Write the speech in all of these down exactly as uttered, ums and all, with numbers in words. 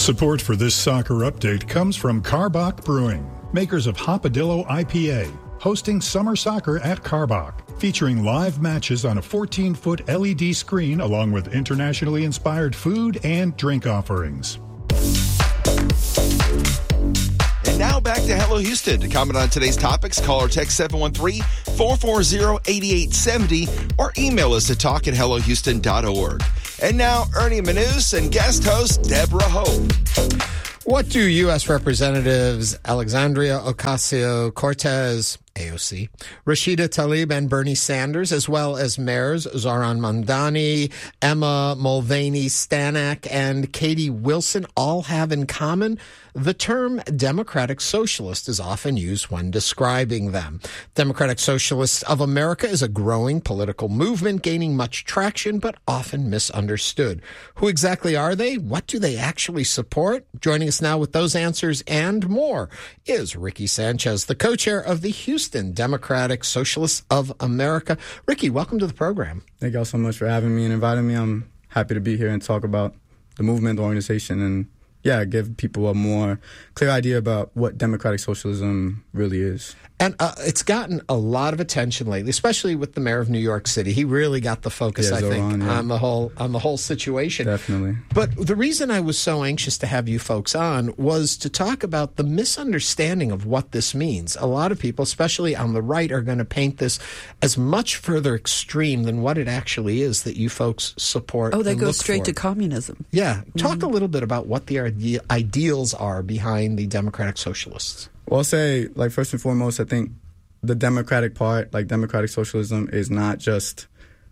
Support for this soccer update comes from Karbach Brewing, makers of Hopadillo I P A, hosting summer soccer at Karbach, featuring live matches on a fourteen-foot L E D screen along with internationally inspired food and drink offerings. And now back to Hello Houston. To comment on today's topics, call or text seven one three, four four zero, eight eight seven zero or email us at talk at hello houston dot org. And now, Ernie Manous and guest host Deborah Hope. What do U S. Representatives Alexandria Ocasio-Cortez, A O C, Rashida Tlaib, and Bernie Sanders, as well as mayors Zohran Mamdani, Emma Mulvaney Stanak, and Katie Wilson all have in common? The term Democratic Socialist is often used when describing them. Democratic Socialists of America is a growing political movement gaining much traction, but often misunderstood. Who exactly are they? What do they actually support? Joining us now with those answers and more is Ricky Sanchez, the co-chair of the Houston Democratic Socialists of America. Ricky, welcome to the program. Thank y'all so much for having me and inviting me. I'm happy to be here and talk about the movement, the organization, and yeah, give people a more clear idea about what democratic socialism really is. And uh, it's gotten a lot of attention lately, especially with the mayor of New York City. He really got the focus, yeah, I Zohran, think, yeah. on the whole on the whole situation. Definitely. But the reason I was so anxious to have you folks on was to talk about the misunderstanding of what this means. A lot of people, especially on the right, are going to paint this as much further extreme than what it actually is that you folks support. Oh, they and go look straight for. to communism. Yeah. Talk Mm-hmm. a little bit about what the ide- ideals are behind the Democratic Socialists. Well, I'll say, like, first and foremost, I think the democratic part, like democratic socialism, is not just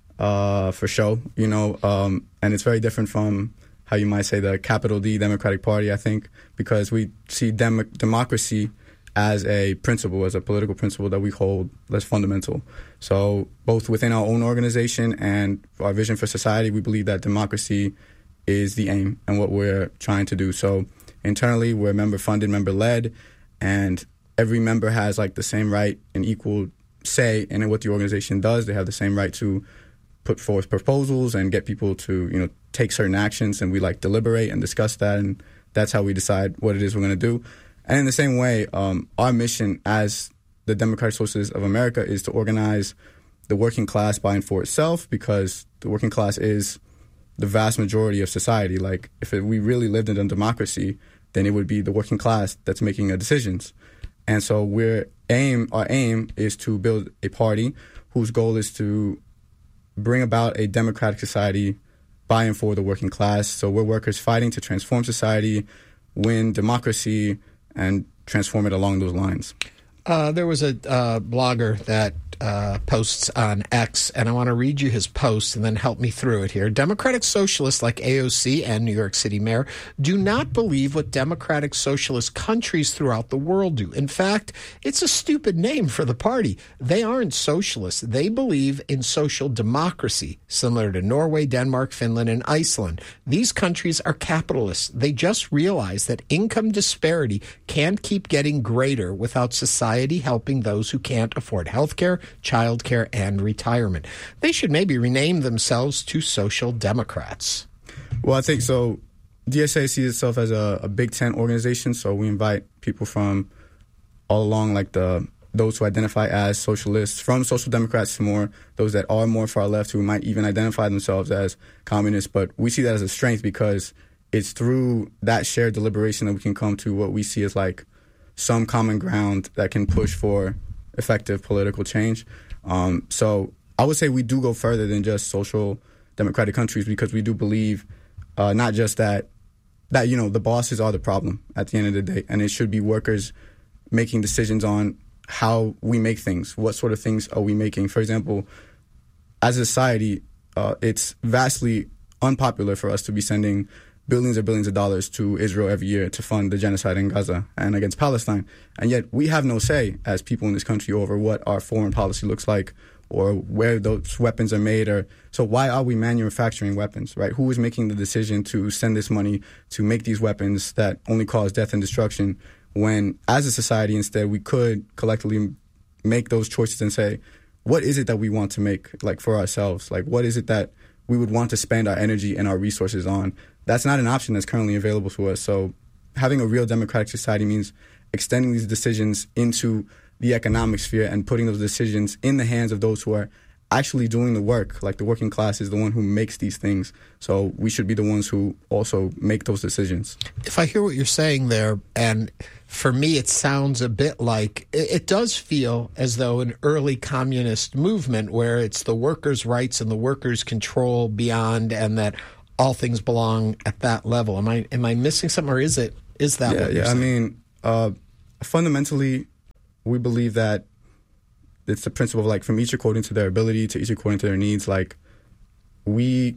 uh, for show, you know, um, and it's very different from how you might say the capital D Democratic Party, I think, because we see dem- democracy as a principle, as a political principle that we hold as fundamental. So both within our own organization and our vision for society, we believe that democracy is the aim and what we're trying to do. So internally, we're member-funded, member-led, and every member has like the same right and equal say in what the organization does. They have the same right to put forth proposals and get people to, you know, take certain actions, and we like deliberate and discuss that, and that's how we decide what it is we're going to do. And in the same way, um, our mission as the Democratic Socialists of America is to organize the working class by and for itself, because the working class is the vast majority of society. Like, if it, we really lived in a democracy, then it would be the working class that's making the decisions. And so we're aim our aim is to build a party whose goal is to bring about a democratic society by and for the working class. So we're workers fighting to transform society, win democracy, and transform it along those lines. Uh, there was a uh, blogger that uh, posts on X, and I want to read you his post and then help me through it here. Democratic Socialists like A O C and New York City Mayor do not believe what democratic socialist countries throughout the world do. In fact, it's a stupid name for the party. They aren't socialists. They believe in social democracy, similar to Norway, Denmark, Finland, and Iceland. These countries are capitalists. They just realize that income disparity can't keep getting greater without society helping those who can't afford health care, child care, and retirement. They should maybe rename themselves to Social Democrats. Well, I think so. D S A sees itself as a, a Big Ten organization, so we invite people from all along, like the those who identify as socialists, from social democrats to more those that are more far left, who might even identify themselves as communists. But we see that as a strength because it's through that shared deliberation that we can come to what we see as like some common ground that can push for effective political change. Um, so I would say we do go further than just social democratic countries, because we do believe uh, not just that, that, you know, the bosses are the problem at the end of the day, and it should be workers making decisions on how we make things. What sort of things are we making? For example, as a society, uh, it's vastly unpopular for us to be sending billions or billions of dollars to Israel every year to fund the genocide in Gaza and against Palestine. And yet we have no say as people in this country over what our foreign policy looks like or where those weapons are made. Or so why are we manufacturing weapons, right? Who is making the decision to send this money to make these weapons that only cause death and destruction, when as a society instead we could collectively make those choices and say, what is it that we want to make, like, for ourselves? Like, what is it that we would want to spend our energy and our resources on that's not an option that's currently available to us. So having a real democratic society means extending these decisions into the economic sphere and putting those decisions in the hands of those who are actually doing the work. Like the working class is the one who makes these things. So we should be the ones who also make those decisions. If I hear what you're saying there, and for me it sounds a bit like, it, it does feel as though an early communist movement where it's the workers' rights and the workers' control beyond, and that all things belong at that level. Am I am I missing something, or is it is that yeah, what you're yeah, saying? I mean, uh, fundamentally, we believe that it's the principle of, like, from each according to their ability to each according to their needs. Like, we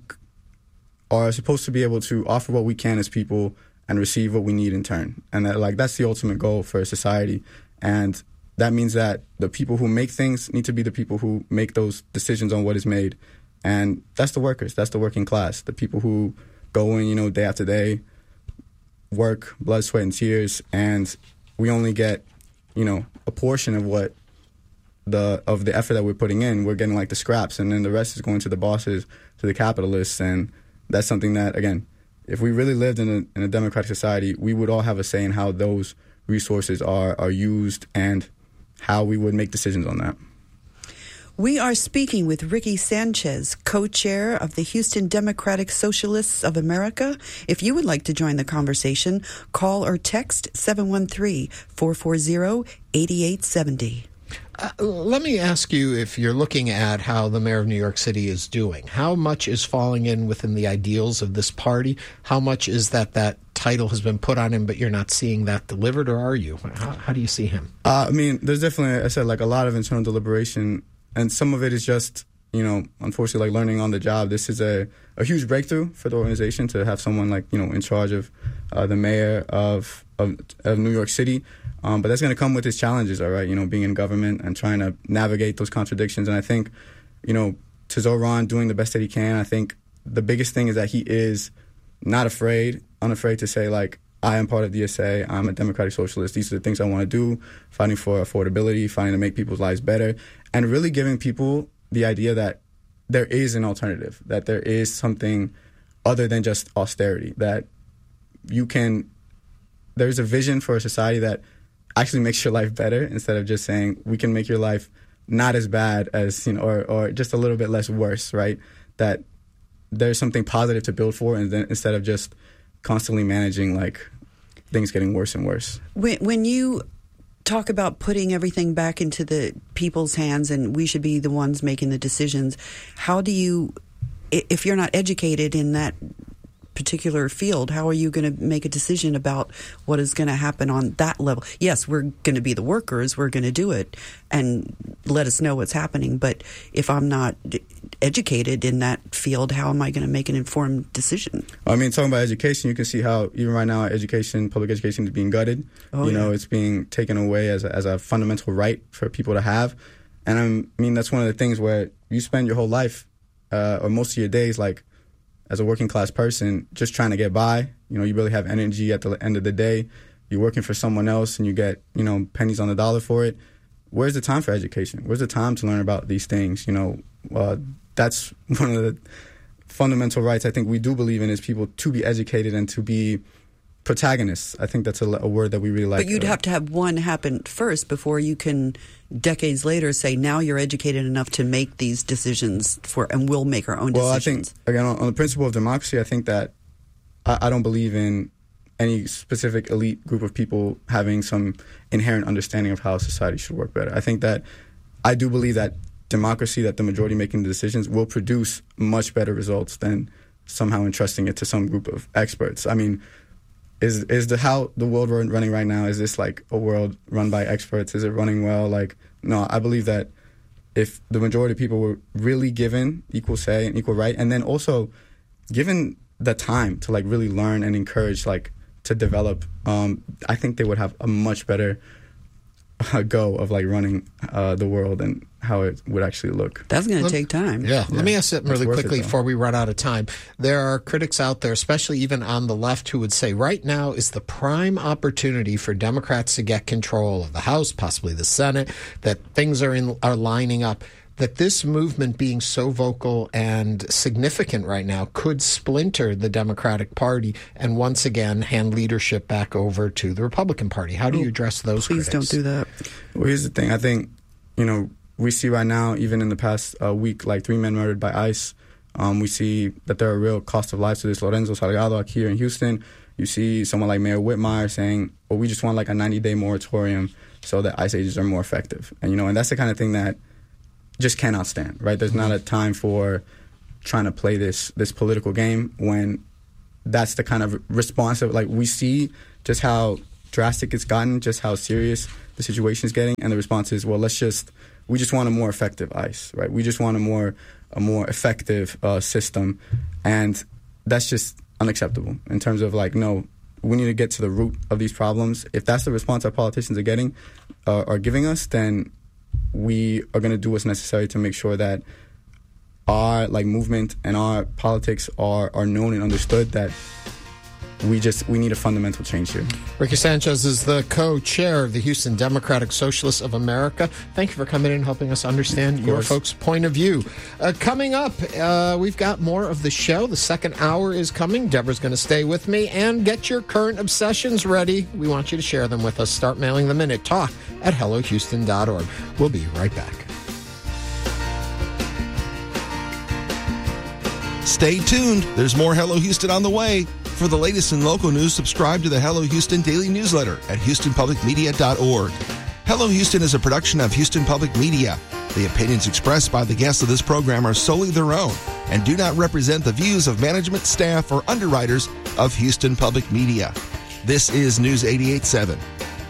are supposed to be able to offer what we can as people and receive what we need in turn. And that, like, that's the ultimate goal for a society. And that means that the people who make things need to be the people who make those decisions on what is made. And that's the workers. That's the working class. The people who go in, you know, day after day, work, blood, sweat, and tears, and we only get, you know, a portion of what the of the effort that we're putting in. We're getting like the scraps, and then the rest is going to the bosses, to the capitalists, and that's something that, again, if we really lived in a in a democratic society, we would all have a say in how those resources are are used and how we would make decisions on that. We are speaking with Ricky Sanchez, co-chair of the Houston Democratic Socialists of America. If you would like to join the conversation, call or text seven one three, four four zero, eight eight seven zero. Uh, let me ask you, if you're looking at how the mayor of New York City is doing, how much is falling in within the ideals of this party? How much is that that title has been put on him, but you're not seeing that delivered, or are you? How, how do you see him? Uh, I mean, there's definitely, I said, like a lot of internal deliberation. And some of it is just, you know, unfortunately, like learning on the job. This is a, a huge breakthrough for the organization to have someone like, you know, in charge of uh, the mayor of, of of New York City. Um, but that's going to come with its challenges, all right, you know, being in government and trying to navigate those contradictions. And I think, you know, to Zoran doing the best that he can, I think the biggest thing is that he is not afraid, unafraid to say, like, I am part of D S A. I'm a democratic socialist. These are the things I want to do, fighting for affordability, fighting to make people's lives better, and really giving people the idea that there is an alternative, that there is something other than just austerity, that you can, there's a vision for a society that actually makes your life better, instead of just saying we can make your life not as bad as, you know, or, or just a little bit less worse, right? That there's something positive to build for, and then instead of just constantly managing like things getting worse and worse. When, when you talk about putting everything back into the people's hands and we should be the ones making the decisions, how do you, if you're not educated in that particular field, how are you going to make a decision about what is going to happen on that level? Yes, we're going to be the workers, we're going to do it and let us know what's happening. But if I'm not educated in that field, how am I going to make an informed decision? I mean, talking about education, you can see how even right now education, public education is being gutted. Oh, you yeah. know, it's being taken away as a, as a fundamental right for people to have. And I'm, I mean, that's one of the things where you spend your whole life uh, or most of your days, like, as a working class person, just trying to get by. You know, you really have energy at the end of the day. You're working for someone else and you get, you know, pennies on the dollar for it. Where's the time for education? Where's the time to learn about these things? You know, uh, that's one of the fundamental rights I think we do believe in, is people to be educated and to be protagonists. I think that's a, a word that we really like. But you'd uh, have to have one happen first before you can, decades later, say, now you're educated enough to make these decisions for, and we'll make our own well, decisions. I think, again, on, on the principle of democracy, I think that I, I don't believe in any specific elite group of people having some inherent understanding of how society should work better. I think that I do believe that democracy, that the majority making the decisions, will produce much better results than somehow entrusting it to some group of experts. I mean, Is is the how the world we're running right now, is this like a world run by experts? Is it running well? Like, no, I believe that if the majority of people were really given equal say and equal right, and then also given the time to like really learn and encourage like to develop, um, I think they would have a much better uh, go of like running uh, the world and how it would actually look. That's going to take time. Yeah. Yeah. Let me ask something It's really worth it, quickly though. before we run out of time. There are critics out there, especially even on the left, who would say right now is the prime opportunity for Democrats to get control of the House, possibly the Senate, that things are in are lining up. that this movement being so vocal and significant right now could splinter the Democratic Party and once again hand leadership back over to the Republican Party. How do you address those Please critics? don't do that. Well, here's the thing. I think, you know, we see right now, even in the past uh, week, like three men murdered by ICE. Um, we see that there are real cost of life to this. Lorenzo Salgado here in Houston. You see someone like Mayor Whitmire saying, well, we just want like a ninety-day moratorium so that ICE agents are more effective. And, you know, and that's the kind of thing that just cannot stand, right? There's not a time for trying to play this this political game when that's the kind of response that, like, we see just how drastic it's gotten, just how serious the situation is getting, and the response is, well, let's just, we just want a more effective ICE, right? We just want a more a more effective uh, system, and that's just unacceptable in terms of, like, no, we need to get to the root of these problems. If that's the response our politicians are getting, uh, are giving us, then we are going to do what's necessary to make sure that our, like, movement and our politics are, are known and understood, that we just, we need a fundamental change here. Ricky Sanchez is the co-chair of the Houston Democratic Socialists of America. Thank you for coming in and helping us understand your folks' point of view. Uh, coming up, uh, we've got more of the show. The second hour is coming. Deborah's going to stay with me. And get your current obsessions ready. We want you to share them with us. Start mailing them in at talk at hello houston dot org. We'll be right back. Stay tuned. There's more Hello Houston on the way. For the latest in local news, subscribe to the Hello Houston daily newsletter at houston public media dot org. Hello Houston is a production of Houston Public Media. The opinions expressed by the guests of this program are solely their own and do not represent the views of management, staff, or underwriters of Houston Public Media. This is News eighty-eight point seven.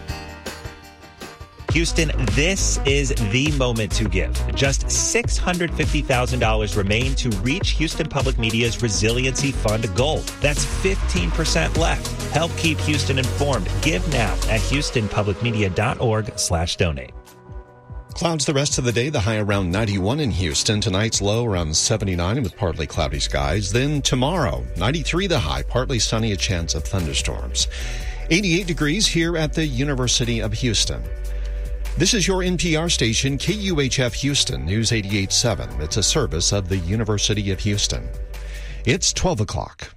Houston, this is the moment to give. Just six hundred fifty thousand dollars remain to reach Houston Public Media's Resiliency Fund goal. That's fifteen percent left. Help keep Houston informed. Give now at houston public media dot org slash donate. Clouds the rest of the day, the high around ninety-one in Houston. Tonight's low around seventy-nine with partly cloudy skies. Then tomorrow, ninety-three the high, partly sunny, a chance of thunderstorms. eighty-eight degrees here at the University of Houston. This is your N P R station, K U H F Houston, News eighty-eight point seven. It's a service of the University of Houston. It's twelve o'clock.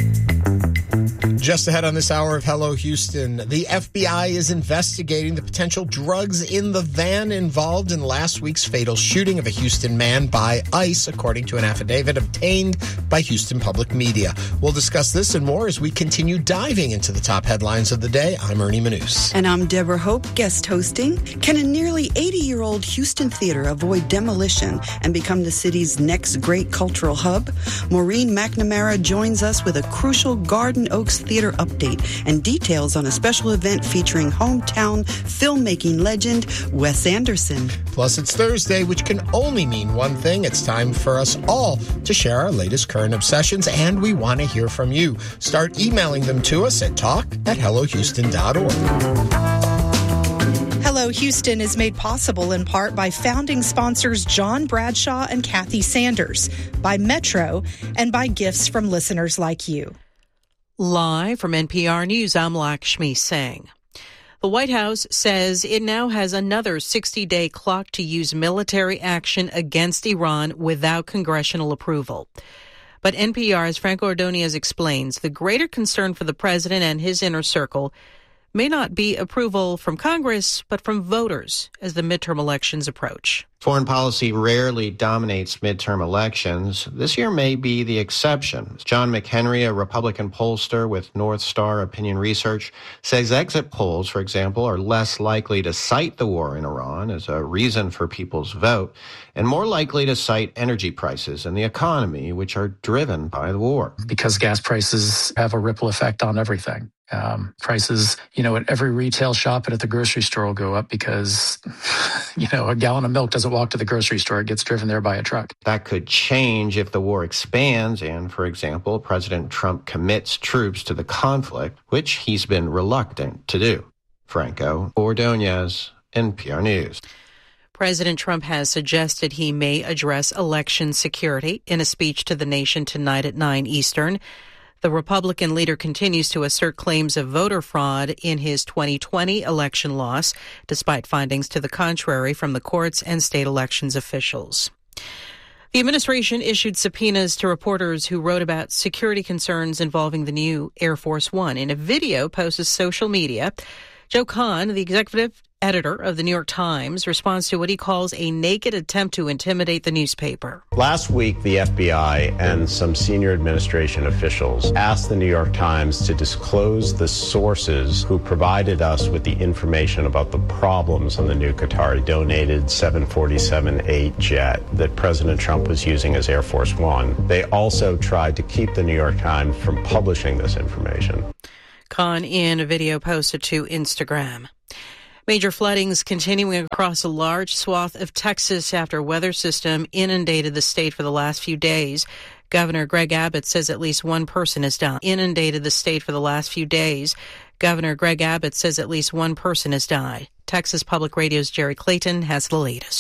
Just ahead on this hour of Hello Houston, the F B I is investigating the potential drugs in the van involved in last week's fatal shooting of a Houston man by ICE, according to an affidavit obtained by Houston Public Media. We'll discuss this and more as we continue diving into the top headlines of the day. I'm Ernie Manous. And I'm Deborah Hope, guest hosting. Can a nearly eighty-year-old Houston theater avoid demolition and become the city's next great cultural hub? Maureen McNamara joins us with a crucial Garden Oaks Theater update and details on a special event featuring hometown filmmaking legend Wes Anderson. Plus, it's Thursday, which can only mean one thing. It's time for us all to share our latest current obsessions, and we want to hear from you. Start emailing them to us at talk at hello houston dot org. Hello Houston is made possible in part by founding sponsors John Bradshaw and Kathy Sanders, by Metro, and by gifts from listeners like you. Live from N P R News, I'm Lakshmi Singh. The White House says it now has another sixty-day clock to use military action against Iran without congressional approval. But N P R's Franco Ordonez explains the greater concern for the president and his inner circle may not be approval from Congress, but from voters as the midterm elections approach. Foreign policy rarely dominates midterm elections. This year may be the exception. John McHenry, a Republican pollster with North Star Opinion Research, says exit polls, for example, are less likely to cite the war in Iran as a reason for people's vote, and more likely to cite energy prices and the economy, which are driven by the war. Because gas prices have a ripple effect on everything. Um, prices, you know, at every retail shop and at the grocery store will go up because, you know, a gallon of milk doesn't walk to the grocery store. It gets driven there by a truck. That could change if the war expands and, for example, President Trump commits troops to the conflict, which he's been reluctant to do. Franco Ordonez, N P R News. President Trump has suggested he may address election security in a speech to the nation tonight at nine Eastern. The Republican leader continues to assert claims of voter fraud in his twenty twenty election loss, despite findings to the contrary from the courts and state elections officials. The administration issued subpoenas to reporters who wrote about security concerns involving the new Air Force One. In a video posted to social media, Joe Kahn, the executive editor of the New York Times, responds to what he calls a naked attempt to intimidate the newspaper. Last week, the F B I and some senior administration officials asked the New York Times to disclose the sources who provided us with the information about the problems on the new Qatari-donated seven forty-seven eight jet that President Trump was using as Air Force One. They also tried to keep the New York Times from publishing this information. Kahn in a video posted to Instagram. Major floodings continuing across a large swath of Texas after a weather system inundated the state for the last few days. Governor Greg Abbott says at least one person has died. Inundated the state for the last few days. Governor Greg Abbott says at least one person has died. Texas Public Radio's Jerry Clayton has the latest.